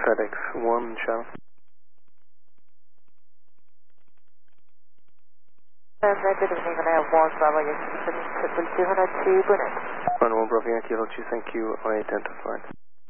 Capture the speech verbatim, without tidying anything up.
FedEx one channel. Uh, good evening, and I have one Bravo Yankee seven triple two hundred two, Burnett. one one Bravo Yankee, I'll thank you, I identified.